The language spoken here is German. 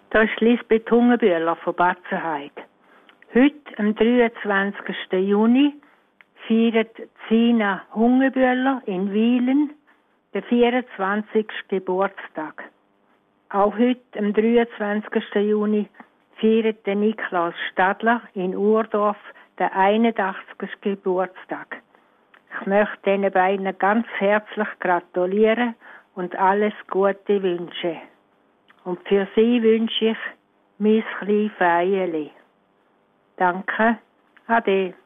Da ist Lisbeth Hungebühler von Batzenheid. Heute, am 23. Juni, feiert Sina Hungebühler in Wielen den 24. Geburtstag. Auch heute, am 23. Juni, feiert der Niklaus Stadler in Urdorf den 81. Geburtstag. Ich möchte den beiden ganz herzlich gratulieren und alles Gute wünschen. Und für sie wünsche ich mein kleines Feierli. Danke. Ade.